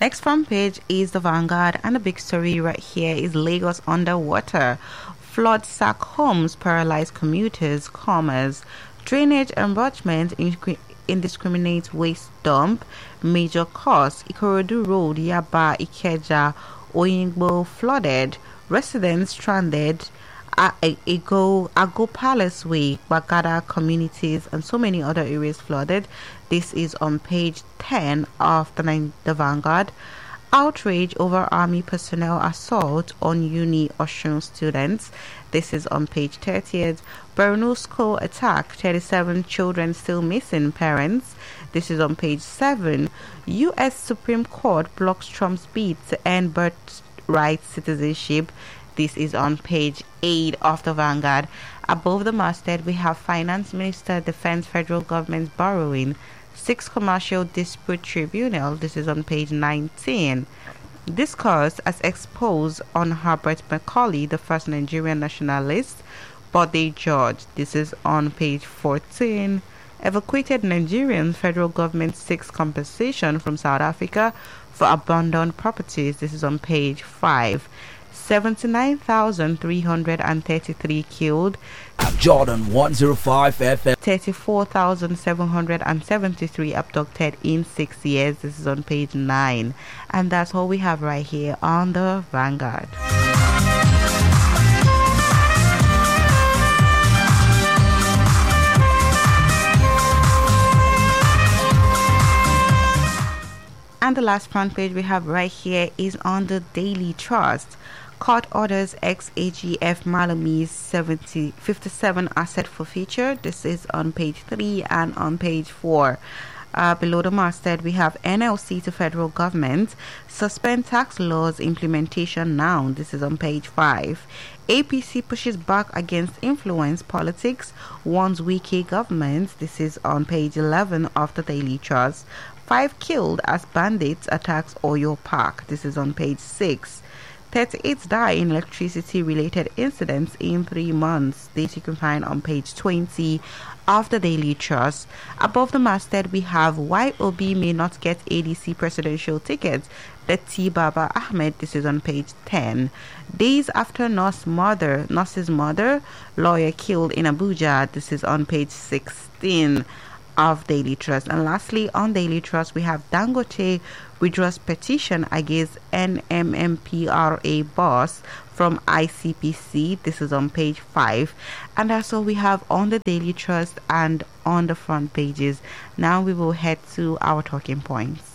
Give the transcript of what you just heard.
Next front page is the Vanguard, and the big story right here is Lagos underwater. Flood sack homes, paralyze commuters, commerce, drainage embroachment, indiscriminate waste dump, major cause, Ikorodu Road, Yaba, Ikeja, Oyingbo flooded, residents stranded, Ago Palace Way, Bagada communities, and so many other areas flooded. This is on page 10 of the Vanguard. Outrage over army personnel assault on Uni Osun students. This is on page 30th. Borno school attack, 37 children still missing parents. This is on page 7. U.S. Supreme Court blocks Trump's bid to end birthright citizenship. This is on page 8 of the Vanguard. Above the masthead, we have Finance Minister defends federal government's borrowing. 6 Commercial Dispute Tribunal. This is on page 19. Discourse as exposed on Herbert Macaulay, the first Nigerian nationalist, Bode George. This is on page 14. Evacuated Nigerians, federal government seeks compensation from South Africa for abandoned properties. This is on page 5. 79,333 killed. Jordan 105 FM. 34,773 abducted in 6 years. This is on page 9. And that's all we have right here on the Vanguard. And the last front page we have right here is on the Daily Trust. Court orders ex-AGF Malami's 57 asset forfeiture. This is on page 3 and on page 4. Below the masthead, we have NLC to federal government. Suspend tax laws implementation now. This is on page 5. APC pushes back against influence politics, warns Wike government. This is on page 11 of the Daily Trust. 5 killed as bandits attacks Oyo Park. This is on page 6. 38 die in electricity-related incidents in 3 months. This you can find on page 20 of the Daily Trust. Above the masthead, we have why Obi may not get ADC presidential tickets. Betty Baba Ahmed. This is on page 10. Days after nurse's mother, lawyer killed in Abuja. This is on page 16 of Daily Trust. And lastly, on Daily Trust, we have Dangote withdraws petition against NMMPRA boss from ICPC. This is on page 5. And that's all we have on the Daily Trust and on the front pages. Now we will head to our talking points.